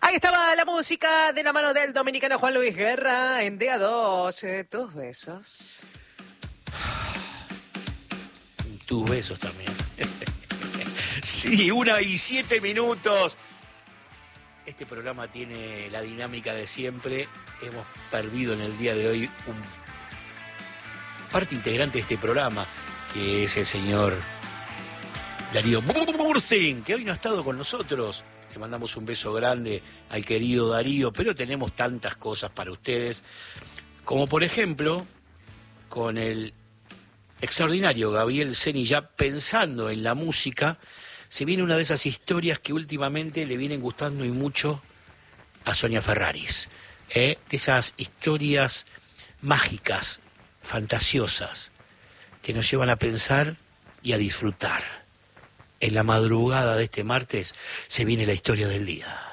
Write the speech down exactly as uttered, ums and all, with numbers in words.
Ahí estaba la música de la mano del dominicano Juan Luis Guerra en D A dos. Eh, tus besos. Tus besos también. Sí, una y siete minutos. Este programa tiene la dinámica de siempre. Hemos perdido en el día de hoy un parte integrante de este programa, que es el señor Darío Burstein, que hoy no ha estado con nosotros. Le mandamos un beso grande al querido Darío, pero tenemos tantas cosas para ustedes, como por ejemplo, con el extraordinario Gabriel Ceni, ya pensando en la música, se viene una de esas historias que últimamente le vienen gustando y mucho a Sonia Ferraris, ¿eh? De esas historias mágicas, fantasiosas, que nos llevan a pensar y a disfrutar. En la madrugada de este martes se viene la historia del día.